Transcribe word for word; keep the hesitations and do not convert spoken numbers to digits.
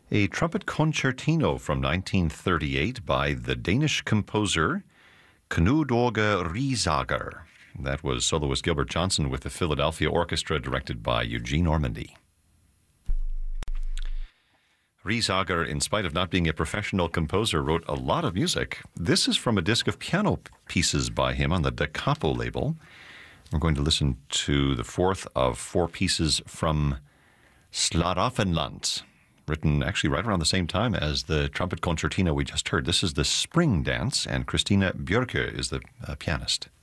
A trumpet concertino from nineteen thirty-eight by the Danish composer Knud Åge Riesager. That was soloist Gilbert Johnson with the Philadelphia Orchestra, directed by Eugene Ormandy. Riesager, in spite of not being a professional composer, wrote a lot of music. This is from a disc of piano pieces by him on the Da Capo label. We're going to listen to the fourth of four pieces from Schlaraffenland, written actually right around the same time as the trumpet concertino we just heard. This is the Spring Dance, and Christina Björke is the uh, pianist.